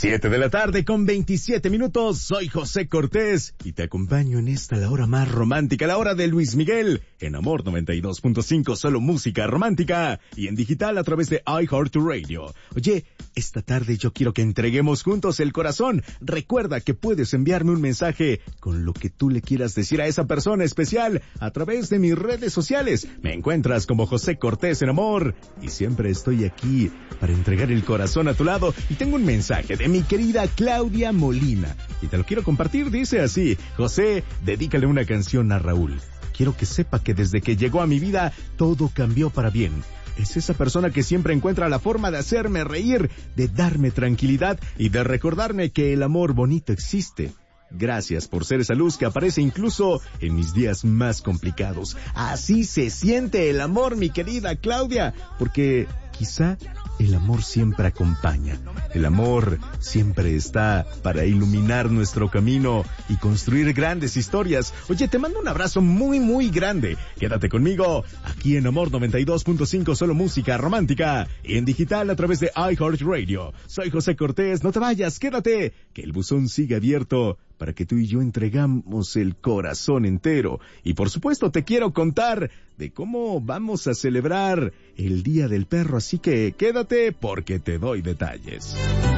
7:27 soy José Cortés y te acompaño en esta la hora más romántica, la hora de Luis Miguel, en Amor 92.5, solo música romántica, y en digital a través de iHeartRadio. Oye, esta tarde yo quiero que entreguemos juntos el corazón. Recuerda que puedes enviarme un mensaje con lo que tú le quieras decir a esa persona especial a través de mis redes sociales. Me encuentras como José Cortés en Amor y siempre estoy aquí para entregar el corazón a tu lado. Y tengo un mensaje de mi querida Claudia Molina y te lo quiero compartir. Dice así: José, dedícale una canción a Raúl. Quiero que sepa que desde que llegó a mi vida todo cambió para bien. Es esa persona que siempre encuentra la forma de hacerme reír, de darme tranquilidad y de recordarme que el amor bonito existe. Gracias por ser esa luz que aparece incluso en mis días más complicados. Así se siente el amor, mi querida Claudia, porque quizá el amor siempre acompaña. El amor siempre está para iluminar nuestro camino y construir grandes historias. Oye, te mando un abrazo muy, muy grande. Quédate conmigo aquí en Amor 92.5, solo música romántica, y en digital a través de iHeartRadio. Soy José Cortés, no te vayas, quédate, que el buzón sigue abierto para que tú y yo entregamos el corazón entero. Y por supuesto te quiero contar de cómo vamos a celebrar el Día del Perro, así que quédate porque te doy detalles.